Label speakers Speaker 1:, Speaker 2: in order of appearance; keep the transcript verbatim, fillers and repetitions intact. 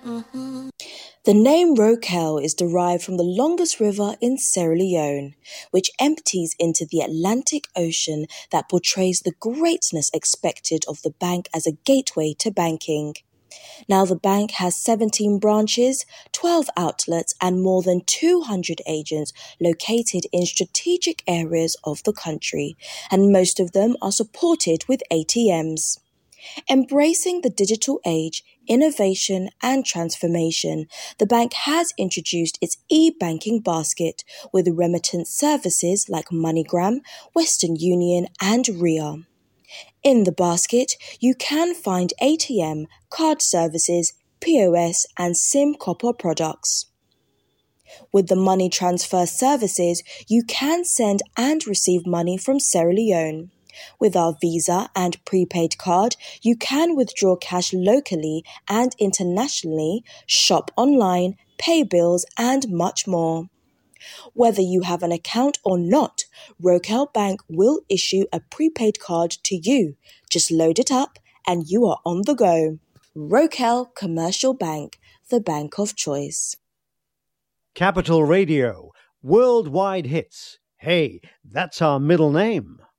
Speaker 1: The name Rokel is derived from the longest river in Sierra Leone, which empties into the Atlantic Ocean that portrays the greatness expected of the bank as a gateway to banking. Now the bank has seventeen branches, twelve outlets and more than two hundred agents located in strategic areas of the country, and most of them are supported with A T Ms. Embracing the digital age, innovation and transformation, the bank has introduced its e-banking basket with remittance services like MoneyGram, Western Union and R I A. In the basket, you can find A T M, card services, P O S and SIM copper products. With the money transfer services, you can send and receive money from Sierra Leone. With our Visa and prepaid card, you can withdraw cash locally and internationally, shop online, pay bills, and much more. Whether you have an account or not, Rokel Bank will issue a prepaid card to you. Just load it up and you are on the go. Rokel Commercial Bank, the bank of choice.
Speaker 2: Capital Radio, worldwide hits. Hey, that's our middle name.